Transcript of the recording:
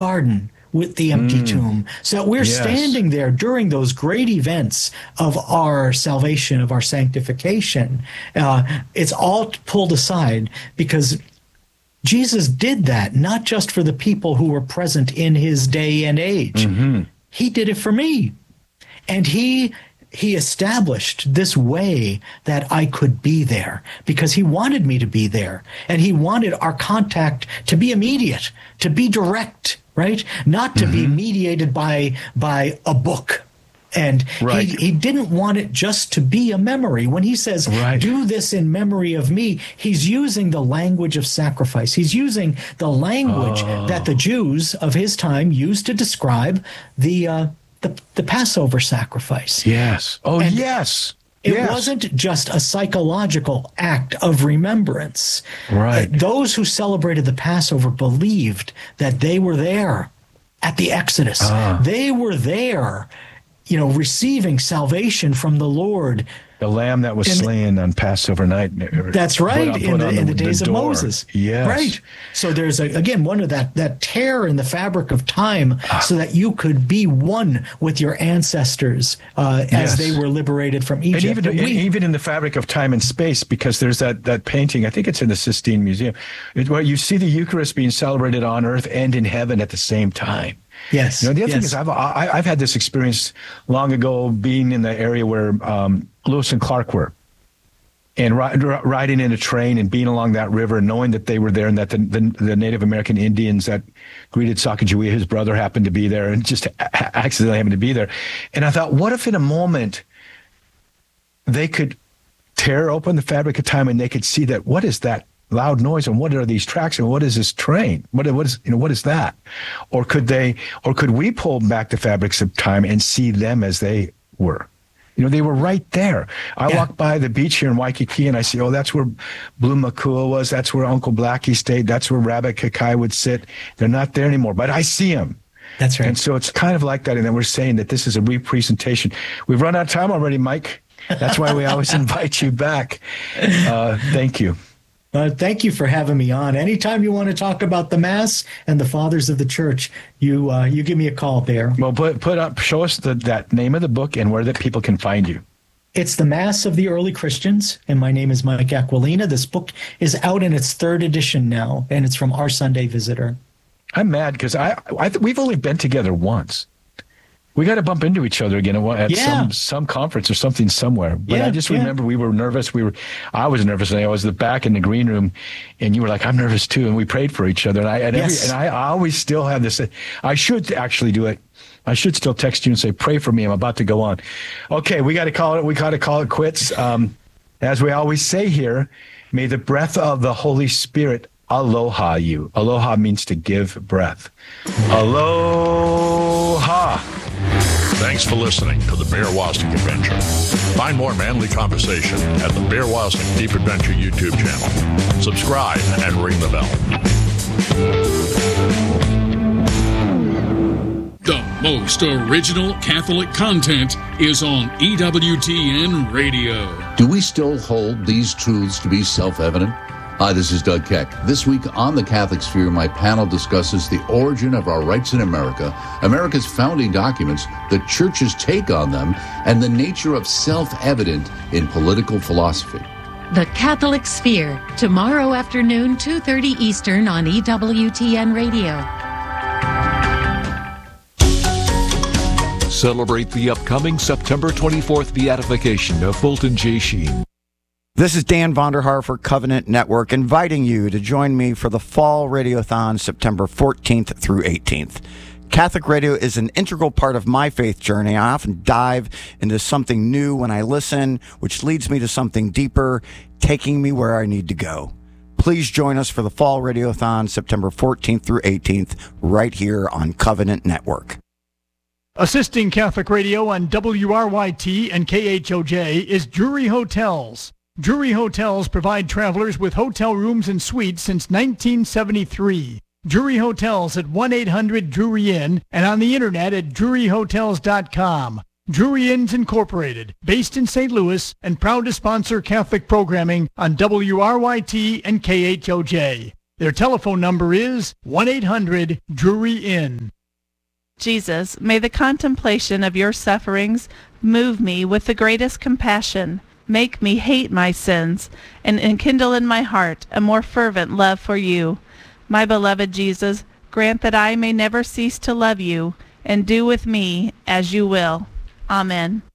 garden with the empty tomb. So we're Yes. standing there during those great events of our salvation, of our sanctification. It's all pulled aside because Jesus did that, not just for the people who were present in his day and age. He did it for me. And he established this way that I could be there because he wanted me to be there. And he wanted our contact to be immediate, to be direct, right? Not to be mediated by a book. And he didn't want it just to be a memory. When he says, do this in memory of me, he's using the language of sacrifice. He's using the language that the Jews of his time used to describe the Passover sacrifice. Yes. Oh, And yes. It Yes. wasn't just a psychological act of remembrance. Right. Those who celebrated the Passover believed that they were there at the Exodus. They were there, receiving salvation from the Lord. The lamb that was slain on Passover night. That's right, in the days of door. Moses. Yes. Right. So there's, again, one of that tear in the fabric of time so that you could be one with your ancestors as they were liberated from Egypt. And even in the fabric of time and space, because there's that painting, I think it's in the Sistine Museum, where you see the Eucharist being celebrated on earth and in heaven at the same time. Yes. The other thing is I've had this experience long ago being in the area where Lewis and Clark were, and riding in a train and being along that river and knowing that they were there and that the Native American Indians that greeted Sacagawea, his brother, happened to be there and just accidentally happened to be there. And I thought, what if in a moment they could tear open the fabric of time and they could see that, what is that loud noise and what are these tracks and what is this train? What is that? Or could we pull back the fabrics of time and see them as they were? They were right there. I walk by the beach here in Waikiki and I see, that's where Blue Makua was. That's where Uncle Blackie stayed. That's where Rabbit Kakai would sit. They're not there anymore, but I see them. That's right. And so it's kind of like that. And then we're saying that this is a representation. We've run out of time already, Mike. That's why we always invite you back. Thank you. Thank you for having me on. Anytime you want to talk about the Mass and the Fathers of the Church, you give me a call there. Well, show us that name of the book and where that people can find you. It's The Mass of the Early Christians, and my name is Mike Aquilina. This book is out in its third edition now, and it's from Our Sunday Visitor. I'm mad because we've only been together once. We got to bump into each other again at some conference or something somewhere. But I just remember we were nervous. I was nervous, and I was back in the green room, and you were like, "I'm nervous too," and we prayed for each other. And I always still have this. I should actually do it. I should still text you and say, "Pray for me. I'm about to go on." Okay, we got to call it. We got to call it quits. As we always say here, may the breath of the Holy Spirit aloha you. Aloha means to give breath. Aloha. Thanks for listening to the Bear Wozniak Adventure. Find more manly conversation at the Bear Wozniak Deep Adventure YouTube channel. Subscribe and ring the bell. The most original Catholic content is on EWTN Radio. Do we still hold these truths to be self-evident? Hi, this is Doug Keck. This week on The Catholic Sphere, my panel discusses the origin of our rights in America, America's founding documents, the Church's take on them, and the nature of self-evident in political philosophy. The Catholic Sphere, tomorrow afternoon, 2:30 Eastern on EWTN Radio. Celebrate the upcoming September 24th beatification of Fulton J. Sheen. This is Dan Vonderhaar for Covenant Network, inviting you to join me for the Fall Radiothon September 14th through 18th. Catholic radio is an integral part of my faith journey. I often dive into something new when I listen, which leads me to something deeper, taking me where I need to go. Please join us for the Fall Radiothon September 14th through 18th, right here on Covenant Network. Assisting Catholic radio on WRYT and KHOJ is Drury Hotels. Drury Hotels provide travelers with hotel rooms and suites since 1973. Drury Hotels at 1-800-DRURY INN and on the internet at druryhotels.com. Drury Inns Incorporated, based in St. Louis and proud to sponsor Catholic programming on WRYT and KHOJ. Their telephone number is 1-800-DRURY-IN. Jesus, may the contemplation of your sufferings move me with the greatest compassion. Make me hate my sins, and enkindle in my heart a more fervent love for you. My beloved Jesus, grant that I may never cease to love you, and do with me as you will. Amen.